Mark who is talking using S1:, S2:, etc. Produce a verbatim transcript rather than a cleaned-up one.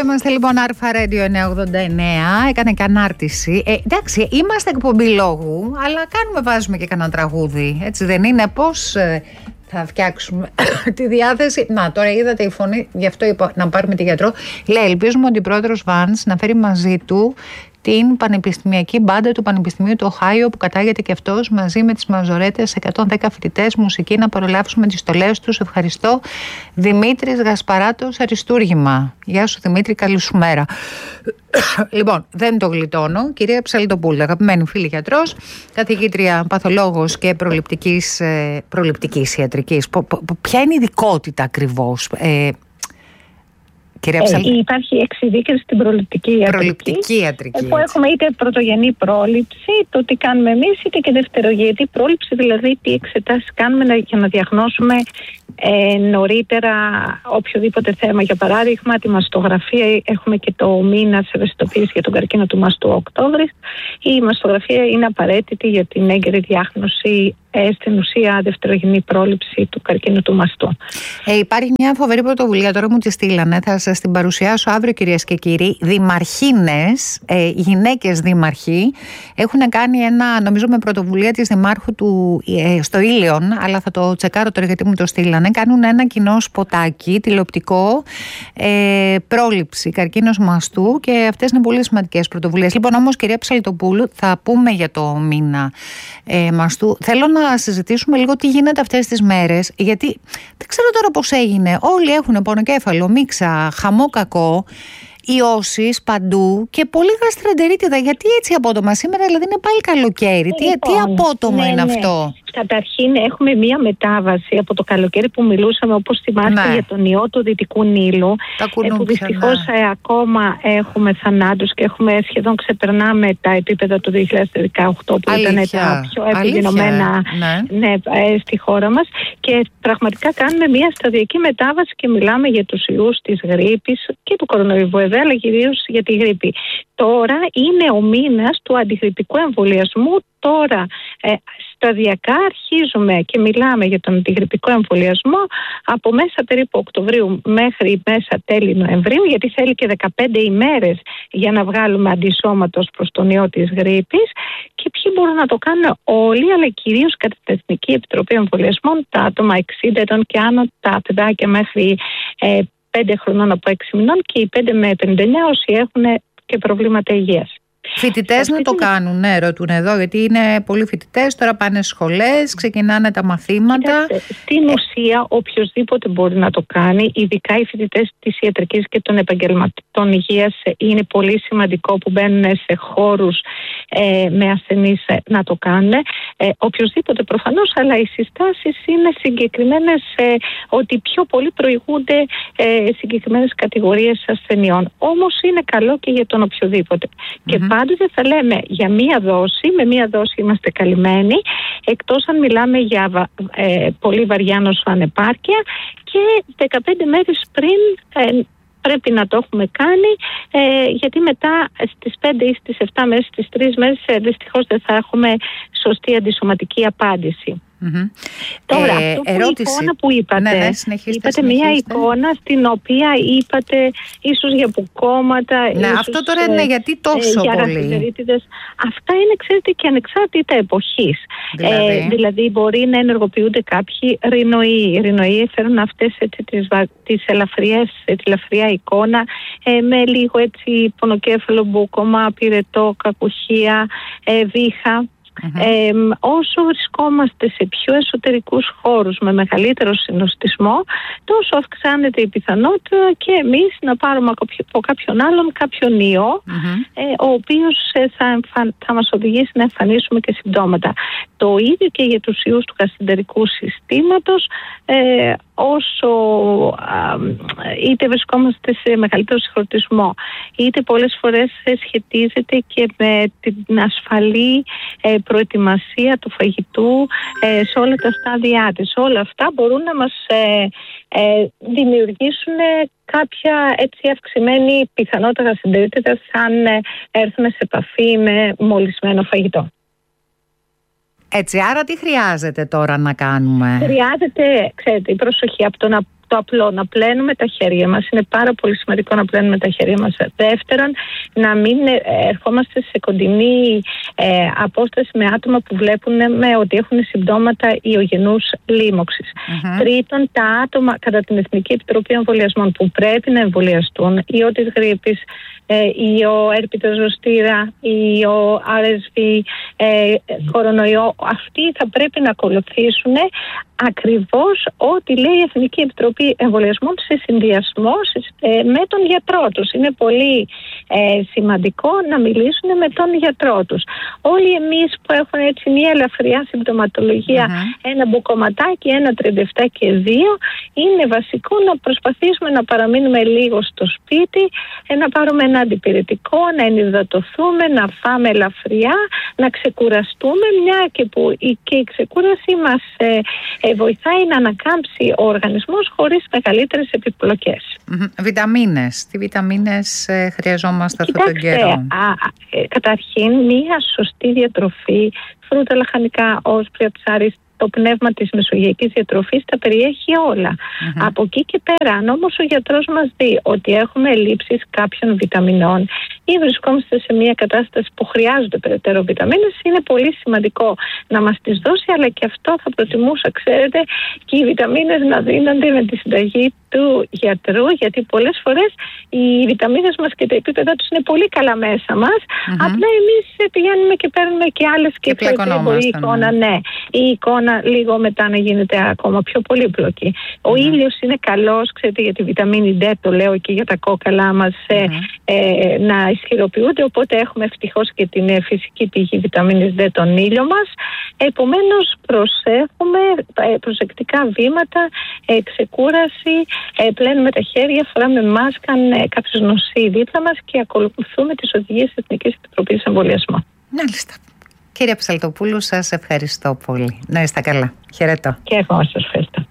S1: είμαστε λοιπόν Αλφα Radio εννιακόσια ογδόντα εννέα. Έκανε και ανάρτηση. Ε, εντάξει, είμαστε εκπομπή λόγου, αλλά κάνουμε, βάζουμε και κανένα τραγούδι. Έτσι δεν είναι? Πώς ε, θα φτιάξουμε τη διάθεση? Να, τώρα είδατε η φωνή, γι' αυτό είπα να πάρουμε τη γιατρό. Λέει, ελπίζουμε ότι ο πρόεδρος Βάνς να φέρει μαζί του την πανεπιστημιακή μπάντα του Πανεπιστημίου του Οχάιο, που κατάγεται και αυτός μαζί με τις μαζορέτες εκατόν δέκα φοιτητές μουσική, να παρολαύσουμε τις στολές τους. Ευχαριστώ. Δημήτρης Γασπαράτος, Αριστούργημα. Γεια σου Δημήτρη, καλή σου μέρα. Λοιπόν, δεν το γλιτώνω. Κυρία Ψαλτοπούλου, αγαπημένη φίλη γιατρός, καθηγήτρια παθολόγος και προληπτικής, προληπτικής ιατρικής. Ποια είναι η ειδικότητα ακριβώς? Ε,
S2: Ε, υπάρχει εξειδίκευση στην προληπτική ιατρική,
S1: προληπτική ιατρική
S2: που έχουμε είτε πρωτογενή πρόληψη, το τι κάνουμε εμείς, είτε και δευτερογενή πρόληψη, δηλαδή τι εξετάσεις κάνουμε για να διαγνώσουμε ε, νωρίτερα οποιοδήποτε θέμα. Για παράδειγμα, τη μαστογραφία, έχουμε και το μήνα ευαισθητοποίηση για τον καρκίνο του μαστού Οκτώβρης. Η μαστογραφία είναι απαραίτητη για την έγκαιρη διάγνωση, ε, στην ουσία δευτερογενή πρόληψη του καρκίνου του μαστού.
S1: Ε, υπάρχει μια φοβερή πρωτοβουλία, τώρα μου τη στείλανε, θα σας την παρουσιάσω αύριο κυρίες και κύριοι. Δημαρχίνες, ε, γυναίκες δήμαρχοι, έχουν κάνει ένα, νομίζω με πρωτοβουλία της δημάρχου του ε, στο Ήλιον, αλλά θα το τσεκάρω τώρα γιατί μου το στείλανε. Κάνουν ένα κοινό σποτάκι τηλεοπτικό, ε, πρόληψη καρκίνος μαστού, και αυτές είναι πολύ σημαντικές πρωτοβουλίες. Λοιπόν, όμως κυρία Ψαλτοπούλου, θα πούμε για το μήνα ε, μαστού. Θέλω να συζητήσουμε λίγο τι γίνεται αυτές τις μέρες, γιατί δεν ξέρω τώρα πώς έγινε. Όλοι έχουν πονοκέφαλο, μίξα, χαμό κακό, ιώσεις παντού και πολύ γαστρεντερίτιδα. Γιατί έτσι απότομα σήμερα? Δηλαδή είναι πάλι καλοκαίρι. Τι, λοιπόν, τι απότομο ναι, είναι ναι. αυτό?
S2: Καταρχήν έχουμε μία μετάβαση από το καλοκαίρι που μιλούσαμε, όπως θυμάστε, ναι. για τον ιό του Δυτικού Νείλου, ε, που δυστυχώς ναι. ε, ακόμα έχουμε θανάτους και έχουμε σχεδόν ξεπερνάμε τα επίπεδα του δύο χιλιάδες δεκαοκτώ, που
S1: Αλήθεια.
S2: ήταν τα πιο επιδεινωμένα ναι. Ναι, ε, στη χώρα μας, και πραγματικά κάνουμε μία σταδιακή μετάβαση και μιλάμε για τους ιούς της γρίπης και του κορονοϊού, βέβαια, αλλά κυρίως για τη γρίπη. Τώρα είναι ο μήνας του αντιγρυπικού εμβολιασμού. Τώρα ε, σταδιακά αρχίζουμε και μιλάμε για τον αντιγρυπικό εμβολιασμό από μέσα περίπου Οκτωβρίου μέχρι μέσα τέλη Νοεμβρίου, γιατί θέλει και δεκαπέντε ημέρες για να βγάλουμε αντισώματος προς τον ιό της γρίπης. Και ποιοι μπορούν να το κάνουν? Όλοι, αλλά κυρίως κατά την Εθνική Επιτροπή Εμβολιασμών, τα άτομα εξήντα ετών και άνω, τα παιδάκια μέχρι ε, πέντε χρονών από έξι μηνών και οι πέντε με πενήντα εννέα όσοι έχουν και προβλήματα υγείας.
S1: Φοιτητές να το είναι... κάνουν, ναι, ρωτούν εδώ, γιατί είναι πολλοί φοιτητές, τώρα πάνε σχολές, ξεκινάνε τα μαθήματα.
S2: Κοιτάξτε, στην ουσία οποιοσδήποτε μπορεί να το κάνει, ειδικά οι φοιτητές της ιατρικής και των επαγγελματικών υγείας. Είναι πολύ σημαντικό που μπαίνουν σε χώρους ε, με ασθενείς ε, να το κάνουν. Ε, οποιοσδήποτε προφανώς, αλλά οι συστάσεις είναι συγκεκριμένες, ε, ότι πιο πολύ προηγούνται ε, συγκεκριμένες κατηγορίες ασθενειών. Όμως είναι καλό και για τον οποιοδήποτε. Mm-hmm. Και πάντοτε θα λέμε για μία δόση, με μία δόση είμαστε καλυμμένοι, εκτός αν μιλάμε για ε, πολύ βαριά νοσοανεπάρκεια, και δεκαπέντε μέρες πριν ε, πρέπει να το έχουμε κάνει, ε, γιατί μετά στις πέντε ή στις επτά μέρες, στις τρεις μέρες, ε, δυστυχώς δεν θα έχουμε σωστή αντισωματική απάντηση.
S1: Mm-hmm.
S2: Τώρα,
S1: ε,
S2: αυτό που
S1: ερώτηση.
S2: η εικόνα που είπατε, ναι, ναι,
S1: συνεχίστε,
S2: είπατε
S1: συνεχίστε.
S2: Μία εικόνα στην οποία είπατε ίσως για πουκώματα,
S1: ναι,
S2: ίσως,
S1: αυτό τώρα είναι γιατί τόσο
S2: ε, για
S1: πολύ.
S2: Αυτά είναι, ξέρετε, και ανεξάρτητα εποχής.
S1: Δηλαδή,
S2: ε, δηλαδή μπορεί να ενεργοποιούνται κάποιοι ρινοιοί. Οι ρινοιοί φέρουν αυτές έτσι, τις, τις ελαφριές, τη ελαφριά εικόνα, ε, με λίγο έτσι πονοκέφαλο, μπούκωμα, πυρετό, κακουχία, ε, βήχα. Mm-hmm. Ε, όσο βρισκόμαστε σε πιο εσωτερικούς χώρους με μεγαλύτερο συνοστισμό, τόσο αυξάνεται η πιθανότητα και εμείς να πάρουμε από κάποιον άλλον κάποιον ιό, mm-hmm. ε, ο οποίος θα, εμφαν, θα μας οδηγήσει να εμφανίσουμε και συμπτώματα. Το ίδιο και για τους ιούς του gastroenterικού συστήματος, ε, όσο α, είτε βρισκόμαστε σε μεγαλύτερο συγχρονισμό, είτε πολλές φορές σχετίζεται και με την ασφαλή ε, προετοιμασία του φαγητού ε, σε όλα τα στάδια της. Όλα αυτά μπορούν να μας ε, ε, δημιουργήσουν κάποια έτσι αυξημένη πιθανότητα gastroenteritis αν ε, έρθουμε σε επαφή με μολυσμένο φαγητό.
S1: Έτσι, άρα τι χρειάζεται τώρα να κάνουμε?
S2: Χρειάζεται, ξέρετε, η προσοχή από το να το απλό, να πλένουμε τα χέρια μας. Είναι πάρα πολύ σημαντικό να πλένουμε τα χέρια μας. Δεύτερον, να μην ερχόμαστε σε κοντινή ε, απόσταση με άτομα που βλέπουν με ότι έχουν συμπτώματα ιογενούς λίμωξης. Mm-hmm. Τρίτον, τα άτομα κατά την Εθνική Επιτροπή Εμβολιασμών που πρέπει να εμβολιαστούν, ιό της γρίπης, ε, ιό έρπιτος ζωστήρα, ιό αρ ες βι, ε, κορονοϊό, αυτοί θα πρέπει να ακολουθήσουν ακριβώς ό,τι λέει η Εθνική Επιτροπή Εμβολιασμών σε συνδυασμό ε, με τον γιατρό τους. Είναι πολύ ε, σημαντικό να μιλήσουν με τον γιατρό τους. Όλοι εμείς που έχουμε έτσι μια ελαφριά συμπτωματολογία, mm-hmm. ένα μπουκωματάκι, ένα τριάντα επτά και δύο, είναι βασικό να προσπαθήσουμε να παραμείνουμε λίγο στο σπίτι, ε, να πάρουμε ένα αντιπυρετικό, να ενυδατωθούμε, να φάμε ελαφριά, να ξεκουραστούμε, μια και που η, και η ξεκούραση μας ε, ε, βοηθάει να ανακάμψει ο οργανισμός χωρίς μεγαλύτερες επιπλοκές.
S1: Mm-hmm. Βιταμίνες. Τι βιταμίνες ε, χρειαζόμαστε αυτόν τον καιρό?
S2: Α, ε, καταρχήν, μία σωστή διατροφή, φρούτα, λαχανικά, όσπρια, ψάρι, το πνεύμα της μεσογειακής διατροφής τα περιέχει όλα. Mm-hmm. Από εκεί και πέρα, αν όμως ο γιατρός μας δει ότι έχουμε ελλείψεις κάποιων βιταμινών ή βρισκόμαστε σε μια κατάσταση που χρειάζονται περαιτέρω βιταμίνες, είναι πολύ σημαντικό να μας τις δώσει, αλλά και αυτό θα προτιμούσα, ξέρετε, και οι βιταμίνες να δίνονται με τη συνταγή του γιατρού, γιατί πολλές φορές οι βιταμίνες μας και τα επίπεδα τους είναι πολύ καλά μέσα μας. Mm-hmm. Απλά εμείς πηγαίνουμε και παίρνουμε και άλλες και, και η εικόνα, ναι. ναι. Η εικόνα λίγο μετά να γίνεται ακόμα πιο πολύπλοκη. Ο mm-hmm. ήλιος είναι καλός, ξέρετε, για τη βιταμίνη D, το λέω και για τα κόκαλά μας, mm-hmm. ε, ε, να ισχυροποιούνται, οπότε έχουμε ευτυχώς και την ε, φυσική πηγή βιταμίνης D, τον ήλιο μας. Επομένως, προσέχουμε ε, προσεκτικά βήματα, ε, ξεκούραση, ε, πλένουμε τα χέρια, φοράμε μάσκα, ε, κάποιος νοσεί δίπλα μας και ακολουθούμε τις οδηγίες της Εθνικής Επιτροπής Εμβολιασμών.
S1: Μάλιστα. Κύριε Ψαλτοπούλου, σας ευχαριστώ πολύ. Να είστε καλά. Χαιρετώ.
S2: Και εγώ σας ευχαριστώ.